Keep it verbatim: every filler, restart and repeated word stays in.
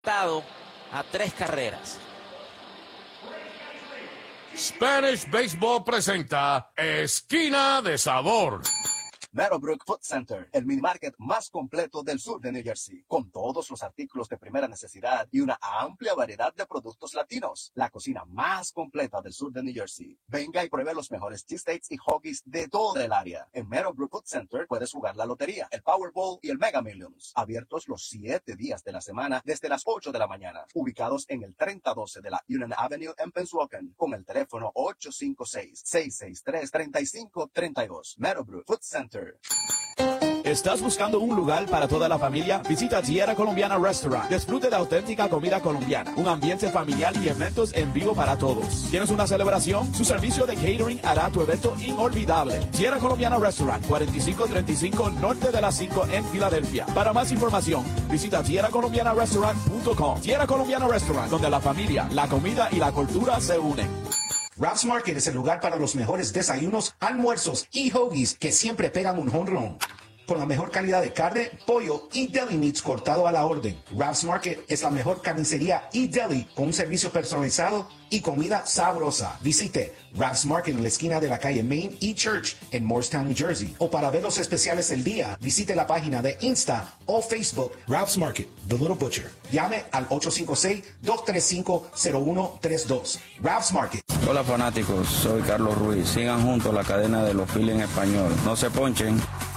a tres carreras. Spanish Baseball presenta Esquina de Sabor. Meadowbrook Food Center, el mini market más completo del sur de New Jersey, con todos los artículos de primera necesidad y una amplia variedad de productos latinos. La cocina más completa del sur de New Jersey. Venga y pruebe los mejores cheesesteaks y hoggies de toda el área. En Meadowbrook Food Center puedes jugar la lotería, el Powerball y el Mega Millions. Abiertos los siete días de la semana desde las ocho de la mañana. Ubicados en el treinta doce de la Union Avenue en Pennsauken, con el teléfono ocho cinco seis, seis seis tres, tres cinco tres dos. Meadowbrook Food Center. ¿Estás buscando un lugar para toda la familia? Visita Tierra Colombiana Restaurant. Disfrute de auténtica comida colombiana, un ambiente familiar y eventos en vivo para todos. ¿Tienes una celebración? Su servicio de catering hará tu evento inolvidable. Tierra Colombiana Restaurant, cuarenta y cinco treinta y cinco Norte de las cinco en Filadelfia. Para más información, visita tierra colombiana restaurant punto com. Tierra Colombiana Restaurant, donde la familia, la comida y la cultura se unen. Ralph's Market es el lugar para los mejores desayunos, almuerzos y hoagies que siempre pegan un home run. Con la mejor calidad de carne, pollo y deli meats cortado a la orden. Ralph's Market es la mejor carnicería y deli con un servicio personalizado y comida sabrosa. Visite Ralph's Market en la esquina de la calle Main y Church en Morristown, New Jersey. O para ver los especiales del día, visite la página de Insta o Facebook Ralph's Market, The Little Butcher. Llame al ocho cinco seis, dos tres cinco, cero uno tres dos. Ralph's Market. Hola fanáticos, soy Carlos Ruiz. Sigan juntos la cadena de los Phillies en español. No se ponchen.